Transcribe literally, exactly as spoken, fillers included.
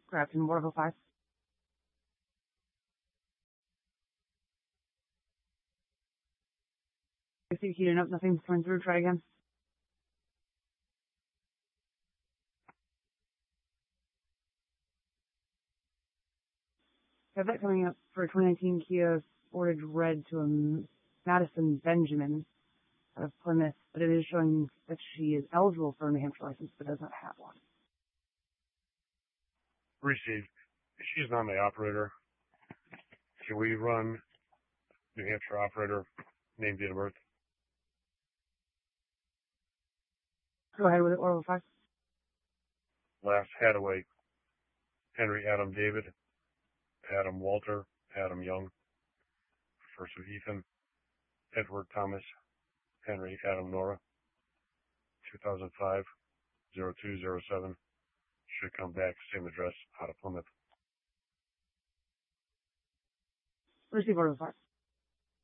Grafton, Waterville five. I see heating up, nothing's coming through, try again. Have that coming up for a twenty nineteen Kia Sportage Red to a Madison Benjamin out of Plymouth, but it is showing that she is eligible for a New Hampshire license, but does not have one. Received. She's not my operator. Can we run New Hampshire operator, name, date of birth? Go ahead with it, Waterville five. Last Hadaway, Henry Adam David, Adam Walter, Adam Young, first of Ethan, Edward Thomas, Henry Adam Nora, two thousand five, oh two oh seven, should come back, same address, out of Plymouth. Receive Waterville five.